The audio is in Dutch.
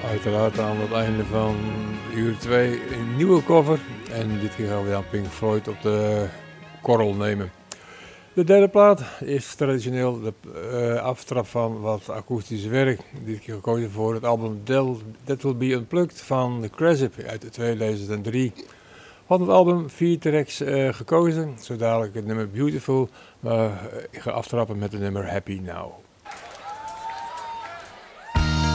Uiteraard aan het einde van uur 2 een nieuwe cover. En dit keer gaan we dan Pink Floyd op de korrel nemen. De derde plaat is traditioneel de aftrap van wat akoestisch werk. Dit keer gekozen voor het album That Will Be Unplugged van The Cresip uit 2003. Van het album 4 tracks gekozen, zo dadelijk het nummer Beautiful, maar ik ga aftrappen met het nummer Happy Now.